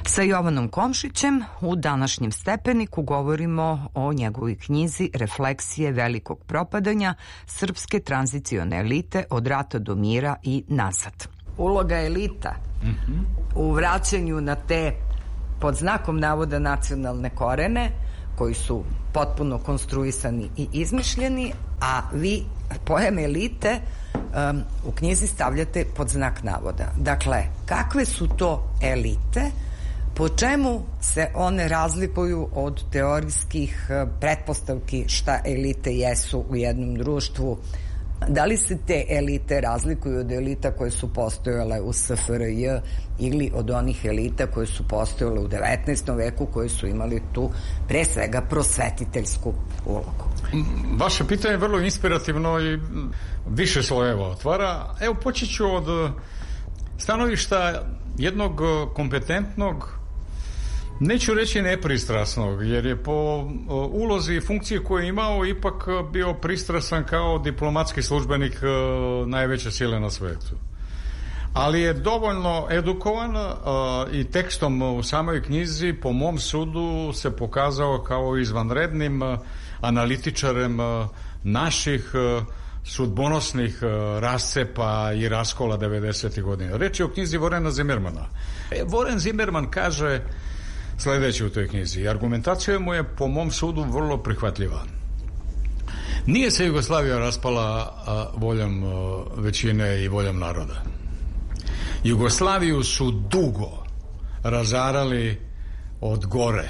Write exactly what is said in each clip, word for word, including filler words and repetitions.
Sa Jovanom Komšićem u današnjem Stepeniku govorimo o njegovoj knjizi Refleksije velikog propadanja srpske tranzicione elite od rata do mira i nazad. Uloga elita mm-hmm. u vraćanju na te, pod znakom navoda, nacionalne korene, koji su potpuno konstruisani i izmišljeni, a vi pojam elite um, u knjizi stavljate pod znak navoda. Dakle, kakve su to elite, po čemu se one razlikuju od teorijskih pretpostavki šta elite jesu u jednom društvu? Da li se te elite razlikuju od elita koje su postojale u S F R J ili od onih elita koje su postojale u devetnaestom veku, koje su imali tu pre svega prosvetiteljsku ulogu? Vaše pitanje je vrlo inspirativno i više slojeva otvara. Evo, počet ću od stanovišta jednog kompetentnog, neću reći nepristrasnog, jer je po ulozi i funkciji koju je imao ipak bio pristrasan kao diplomatski službenik najveće sile na svetu. Ali je dovoljno edukovan i tekstom u samoj knjizi, po mom sudu, se pokazao kao izvanrednim analitičarem naših sudbonosnih rascepa i raskola devedesetih godina. Reč je o knjizi Vorena Zimmermana. Voren Zimmerman kaže sledeće u toj knjizi i argumentacija mu je po mom sudu vrlo prihvatljiva. Nije se Jugoslavija raspala a, voljom a, većine i voljom naroda. Jugoslaviju su dugo razarali od gore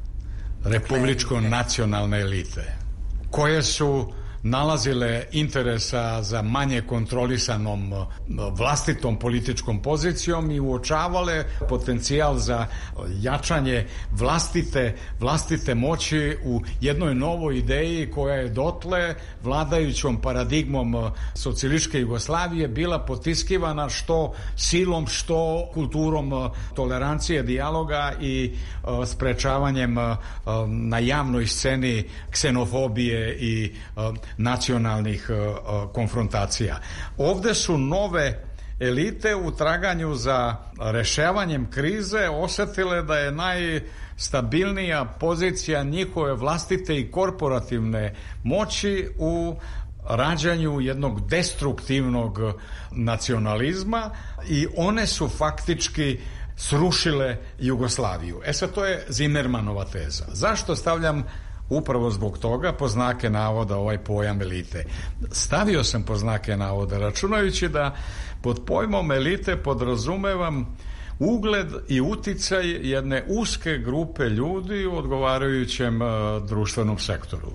republičko-nacionalne elite, koje su nalazile interesa za manje kontrolisanom vlastitom političkom pozicijom i uočavale potencijal za jačanje vlastite, vlastite moći u jednoj novoj ideji koja je dotle vladajućom paradigmom socijalističke Jugoslavije bila potiskivana što silom, što kulturom tolerancije, dijaloga i uh, sprečavanjem uh, na javnoj sceni ksenofobije i uh, nacionalnih uh, konfrontacija. Ovde su nove elite u traganju za rešavanjem krize osetile da je najstabilnija pozicija njihove vlastite i korporativne moći u rađanju jednog destruktivnog nacionalizma i one su faktički srušile Jugoslaviju. E sad, to je Zimmermanova teza. Zašto stavljam upravo zbog toga po znake navoda ovaj pojam elite? Stavio sam po znake navoda računajući da pod pojmom elite podrazumevam ugled i uticaj jedne uske grupe ljudi u odgovarajućem uh, društvenom sektoru.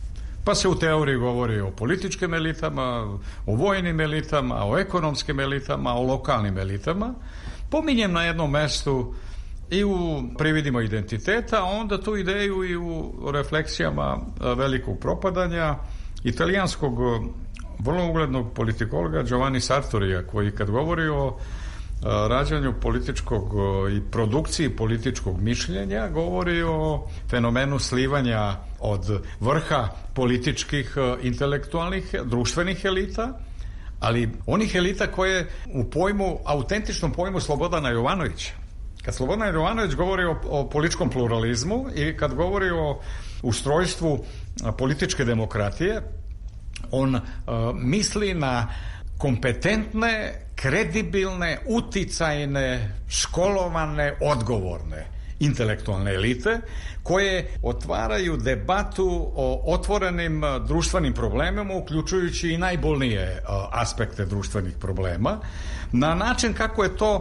Pa se u teoriji govori o političkim elitama, o vojnim elitama, o ekonomskim elitama, o lokalnim elitama. Pominjem na jednom mestu i u prividima identiteta, a onda tu ideju i u refleksijama velikog propadanja italijanskog vrlo uglednog politikologa Giovanni Sartorija, koji kad govori o rađanju političkog i produkciji političkog mišljenja govori o fenomenu slivanja od vrha političkih, intelektualnih, društvenih elita, ali onih elita koje u pojmu, autentičnom pojmu Slobodana Jovanovića. Kad Slobodan Jovanović govori o, o političkom pluralizmu i kad govori o ustrojstvu političke demokratije, on uh, misli na kompetentne, kredibilne, uticajne, školovane, odgovorne intelektualne elite koje otvaraju debatu o otvorenim društvenim problemima, uključujući i najbolnije uh, aspekte društvenih problema, na način kako je to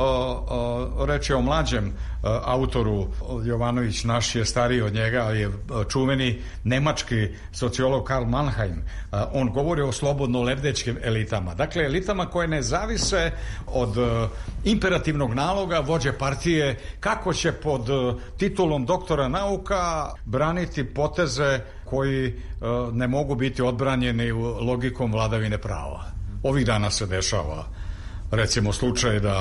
uh, uh, reče o mlađem uh, autoru. Jovanović naš je stariji od njega, ali je čuveni nemački sociolog Karl Mannheim. Uh, on govori o slobodno lebdećim elitama. Dakle, elitama koje ne zavise od uh, imperativnog naloga vođe partije kako će pod uh, titulom doktora nauka braniti poteze koji uh, ne mogu biti odbranjeni logikom vladavine prava. Ovih dana se dešava recimo slučaj da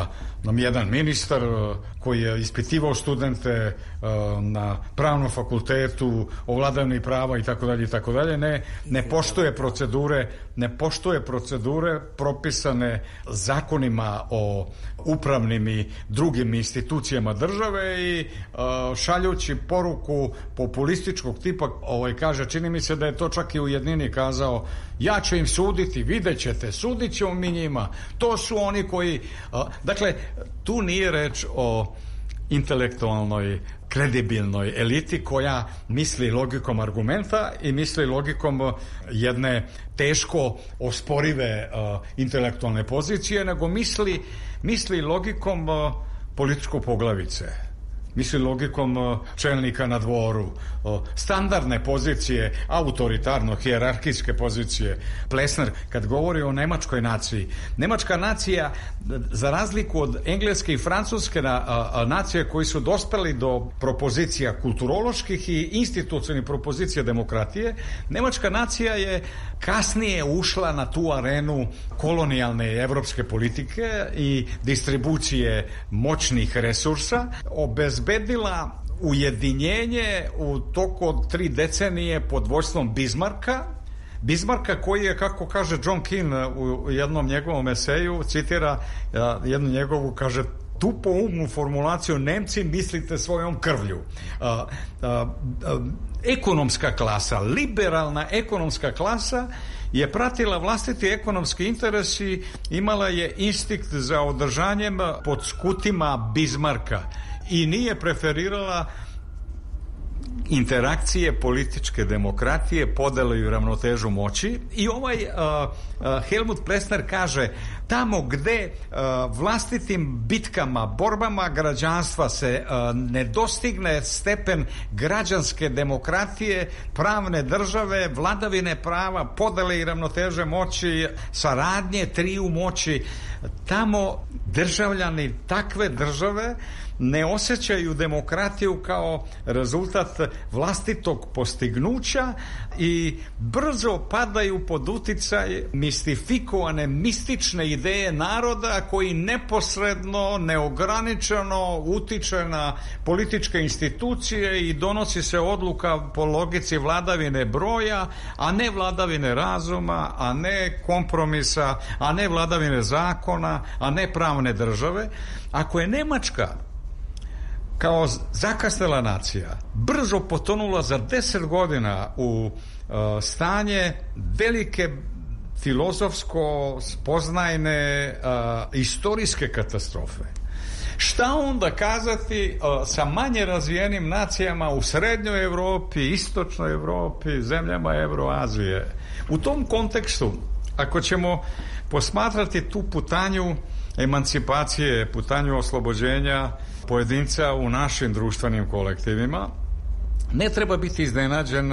nam jedan ministar koji je ispitivao studente na pravnom fakultetu o vladavini prava i tako dalje i tako dalje, ne ne poštuje procedure, ne poštuje procedure propisane zakonima o upravnim i drugim institucijama države i šaljući poruku populističkog tipa, ovaj kaže, čini mi se da je to čak i u jednini kazao, ja ću im suditi, vidjet ćete, sudit ćemo mi njima, to su oni koji, dakle, tu nije reč o intelektualnoj, kredibilnoj eliti koja misli logikom argumenta i misli logikom jedne teško osporive uh, intelektualne pozicije, nego misli, misli logikom uh, političko poglavice. Misli logikom čelnika na dvoru, standardne pozicije, autoritarno, hijerarhijske pozicije. Plesner, kad govori o nemačkoj naciji, nemačka nacija, za razliku od engleske i francuske nacije koji su dospeli do propozicija kulturoloških i institucionalnih propozicija demokratije, nemačka nacija je kasnije ušla na tu arenu kolonijalne evropske politike i distribucije moćnih resursa, obezbedila ujedinjenje u toku od tri decenije pod vođstvom Bismarcka, Bismarcka koji je, kako kaže John Keane u jednom njegovom eseju, citira jednu njegovu, kaže, tupo umnu formulaciju, Nemci mislite svojom krvlju. A, a, a, ekonomska klasa, liberalna ekonomska klasa je pratila vlastiti ekonomski interes i imala je instinkt za održanjem pod skutima Bismarcka i nije preferirala interakcije političke demokratije, podelu i ravnotežu moći. I ovaj uh, uh, Helmut Plesner kaže, tamo gde uh, vlastitim bitkama, borbama građanstva se uh, ne dostigne stepen građanske demokratije, pravne države, vladavine prava, podele i ravnoteže moći, saradnje triju moći, tamo državljani takve države ne osjećaju demokratiju kao rezultat vlastitog postignuća i brzo padaju pod uticaj mistifikovane, mistične ideje naroda koji neposredno, neograničeno utiče na političke institucije i donosi se odluka po logici vladavine broja, a ne vladavine razuma, a ne kompromisa, a ne vladavine zakona, a ne pravne države. Ako je Nemačka kao zakasnela nacija brzo potonula za deset godina u uh, stanje velike filozofsko spoznajne uh, istorijske katastrofe, šta onda kazati uh, sa manje razvijenim nacijama u srednjoj Evropi, istočnoj Evropi, zemljama Evroazije? U tom kontekstu, ako ćemo posmatrati tu putanju emancipacije, putanju oslobođenja pojedinca u našim društvenim kolektivima, ne treba biti iznenađen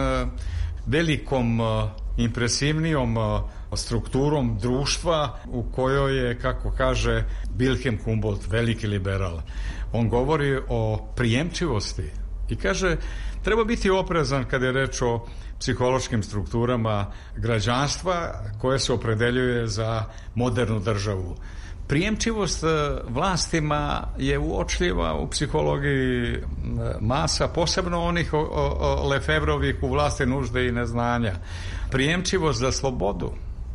velikom, impresivnijom strukturom društva u kojoj je, kako kaže Wilhelm Humboldt, veliki liberal. On govori o prijemčivosti i kaže, treba biti oprezan kad je reč o psihološkim strukturama građanstva koje se opredeljuje za modernu državu. Prijemčivost vlastima je uočljiva u psihologiji masa, posebno onih Lefebvrovih u vlasti nužde i neznanja. Prijemčivost za slobodu.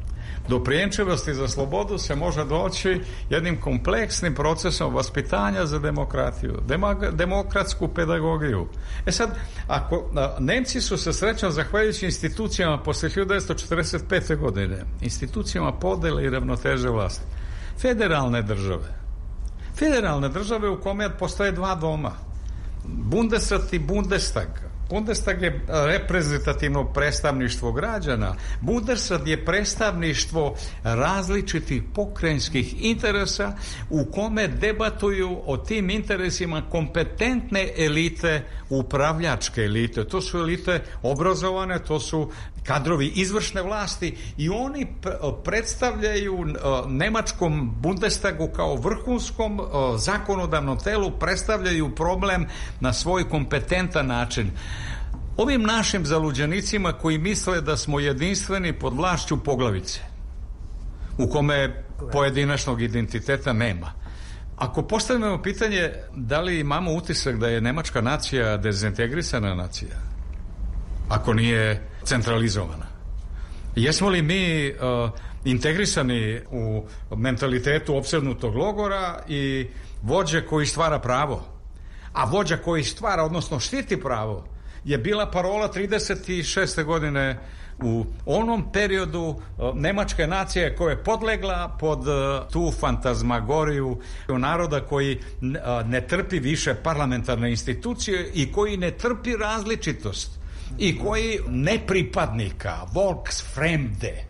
Do prijemčivosti za slobodu se može doći jednim kompleksnim procesom vaspitanja za demokratiju, demokratsku pedagogiju. E sad, ako Nemci su se srećom zahvaljujući institucijama posle hiljadu devetsto četrdeset pete. godine, institucijama podele i ravnoteže vlasti, federalne države. Federalne države u kome postoje dva doma. Bundesrat i Bundestag. Bundestag je reprezentativno predstavništvo građana. Bundesrat je predstavništvo različitih pokrajinskih interesa u kome debatuju o tim interesima kompetentne elite, upravljačke elite. To su elite obrazovane, to su kadrovi izvršne vlasti i oni predstavljaju nemačkom Bundestagu kao vrhunskom zakonodavnom telu, predstavljaju problem na svoj kompetentan način. Ovim našim zaluđenicima koji misle da smo jedinstveni pod vlašću poglavice, u kome pojedinačnog identiteta nema, Ako postavimo pitanje da li imamo utisak da je nemačka nacija dezintegrisana nacija, ako nije centralizovana, jesmo li mi uh, integrisani u mentalitetu opsednutog logora i vođe koji stvara pravo, a vođa koji stvara, odnosno štiti pravo, je bila parola trideset šeste godine u onom periodu nemačke nacije koja je podlegla pod tu fantazmagoriju naroda koji ne trpi više parlamentarne institucije i koji ne trpi različitost i koji nepripadnika, volksfremde,